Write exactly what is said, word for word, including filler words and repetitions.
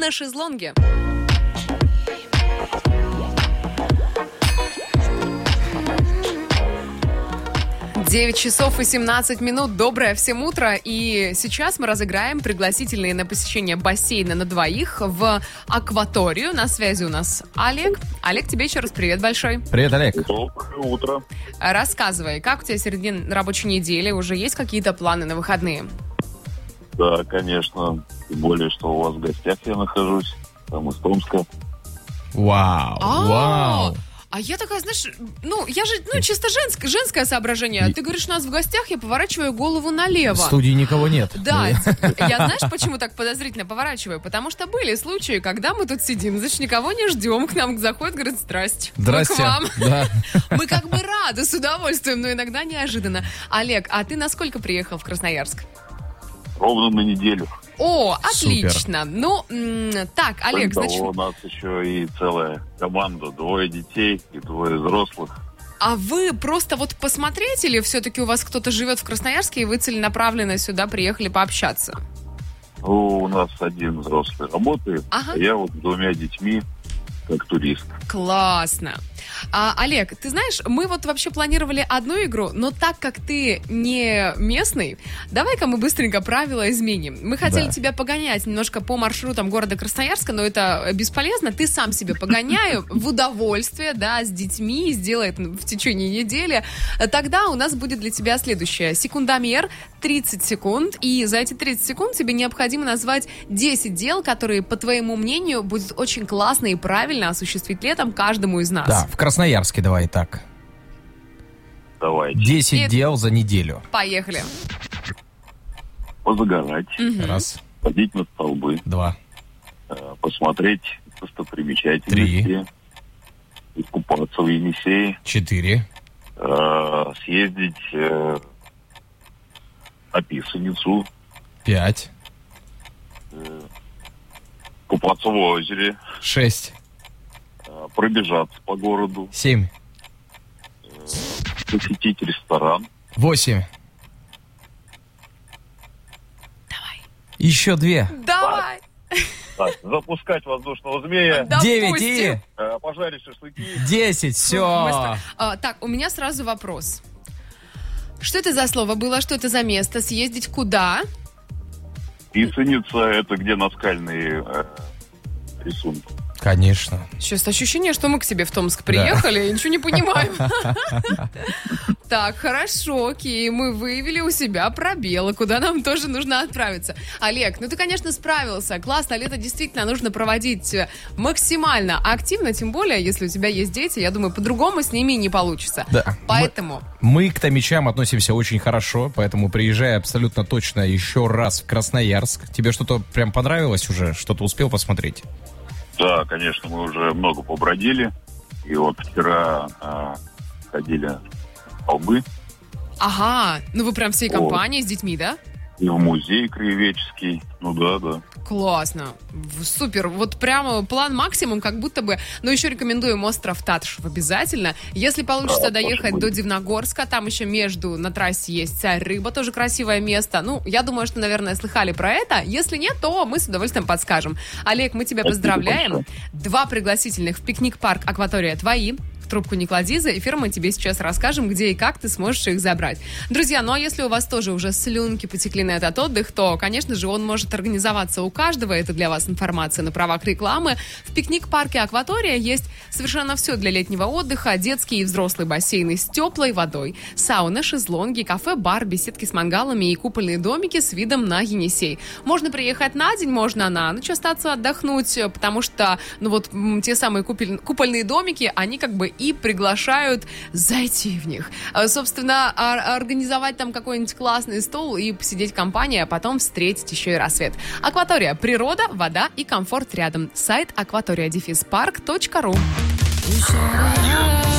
на шезлонге. девять часов и семнадцать минут. Доброе всем утро. И сейчас мы разыграем пригласительные на посещение бассейна на двоих в акваторию. На связи у нас Олег. Олег, тебе еще раз привет большой. Привет, Олег. Доброе утро. Рассказывай, как у тебя середина рабочей недели? Уже есть какие-то планы на выходные? Да, конечно. Тем более, что у вас в гостях я нахожусь. Там из Томска. Вау, вау. А я такая, знаешь, ну, я же, ну, чисто женское, женское соображение. Ты говоришь, у нас в гостях, я поворачиваю голову налево. В студии никого нет. Да, я знаешь, почему так подозрительно поворачиваю? Потому что были случаи, когда мы тут сидим, значит, никого не ждем, к нам заходит, говорит, здрасте. Здрасте. Мы к вам. Да. Мы как бы рады, с удовольствием, но иногда неожиданно. Олег, а ты на сколько приехал в Красноярск? Ровно на неделю. О, отлично. Супер. Ну, м- так, Олег, Кроме значит... того, у нас еще и целая команда. Двое детей и двое взрослых. А вы просто вот посмотреть или все-таки у вас кто-то живет в Красноярске, и вы целенаправленно сюда приехали пообщаться? Ну, у нас один взрослый работает, Ага. а я вот с двумя детьми как турист. Классно. А, Олег, ты знаешь, мы вот вообще планировали одну игру, но так как ты не местный, давай-ка мы быстренько правила изменим. Мы хотели Да. тебя погонять немножко по маршрутам города Красноярска, но это бесполезно. Ты сам себе погоняй в удовольствие, да, с детьми, сделай это в течение недели. Тогда у нас будет для тебя следующее. Секундомер, тридцать секунд, и за эти тридцать секунд тебе необходимо назвать десять дел, которые, по твоему мнению, будет очень классно и правильно осуществить летом каждому из нас. Да, в Красноярске давай так. Давайте. десять И- дел за неделю. Поехали. Позагорать, Раз, ходить на столбы, два, э, посмотреть достопримечательности, искупаться в Енисее, четыре, э, съездить э, на Писаницу, пять, купаться в озере, шесть, э, пробежаться по городу, семь, посетить ресторан. восемь. Давай. Еще две. Давай. Так, запускать воздушного змея, Допустим. Девять и э, пожарить шашлыки. десять. Все. Быстро. А, так, у меня сразу вопрос. Что это за слово было? Что это за место? Съездить куда? Писаница — это где наскальные э, рисунки. Конечно. Сейчас ощущение, что мы к себе в Томск приехали, я ничего не понимаю. Так, хорошо, окей, мы выявили у себя пробелы, куда нам тоже нужно отправиться. Олег, ну ты, конечно, справился. Классно, лето действительно нужно проводить максимально активно, тем более, если у тебя есть дети, я думаю, по-другому с ними не получится. Да. Поэтому... Мы к томичам относимся очень хорошо, поэтому приезжай абсолютно точно еще раз в Красноярск. Тебе что-то прям понравилось уже? Что-то успел посмотреть? Да, конечно, мы уже много побродили. И вот вчера э, ходили в столбы Ага, ну вы прям всей Вот. компанией с детьми, да? и в музей краеведческий. Ну да, да. Классно. В- Супер. Вот прямо план максимум, как будто бы... Но еще рекомендуем остров Татышев обязательно. Если получится Да, доехать может до быть. Дивногорска, там еще между на трассе есть Царь-Рыба, тоже красивое место. Ну, я думаю, что, наверное, слыхали про это. Если нет, то мы с удовольствием подскажем. Олег, мы тебя Спасибо поздравляем. большое. Два пригласительных в пикник-парк «Акватория» твои. Трубку не клади, за эфир мы тебе сейчас расскажем, где и как ты сможешь их забрать. Друзья, ну а если у вас тоже уже слюнки потекли на этот отдых, то, конечно же, он может организоваться у каждого. Это для вас информация на правах рекламы. В пикник-парке «Акватория» есть совершенно все для летнего отдыха. Детские и взрослые бассейны с теплой водой, сауна, шезлонги, кафе, бар, беседки с мангалами и купольные домики с видом на Енисей. Можно приехать на день, можно на ночь остаться отдохнуть, потому что, ну вот, м, те самые купель- купольные домики, они как бы и приглашают зайти в них. А, Собственно, ор- организовать там какой-нибудь классный стол и посидеть в компании, а потом встретить еще и рассвет. Акватория. Природа, вода и комфорт рядом. Сайт акватория дефис парк точка ру. You should have